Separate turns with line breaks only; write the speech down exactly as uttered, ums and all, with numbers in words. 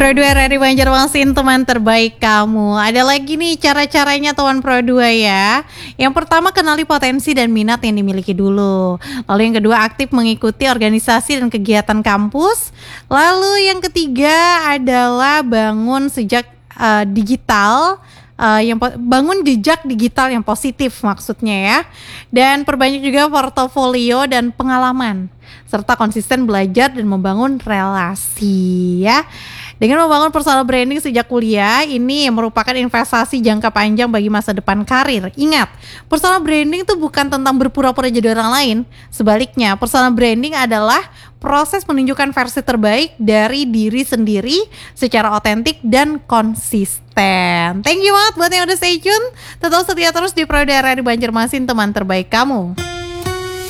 Pro dua R R I Banjarmasin, teman terbaik kamu. Ada lagi nih cara-caranya teman Pro dua ya. Yang pertama, kenali potensi dan minat yang dimiliki dulu. Lalu yang kedua, aktif mengikuti organisasi dan kegiatan kampus. Lalu yang ketiga adalah bangun sejak uh, digital Uh, yang po- bangun jejak digital yang positif maksudnya ya. Dan perbanyak juga portofolio dan pengalaman, serta konsisten belajar dan membangun relasi ya. Dengan membangun personal branding sejak kuliah, ini merupakan investasi jangka panjang bagi masa depan karir. Ingat, personal branding itu bukan tentang berpura-pura jadi orang lain. Sebaliknya, personal branding adalah proses menunjukkan versi terbaik dari diri sendiri secara otentik dan konsisten. Thank you banget buat yang udah stay tune. Tetap setia terus di Pro dua R R I Banjarmasin, teman terbaik kamu.